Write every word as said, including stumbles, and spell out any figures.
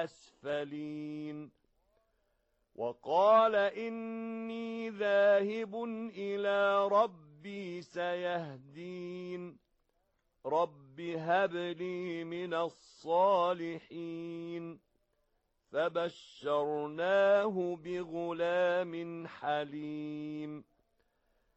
الأسفلين وقال إني ذاهب إلى ربي سيهدين رب هب لي من الصالحين فبشرناه بغلام حليم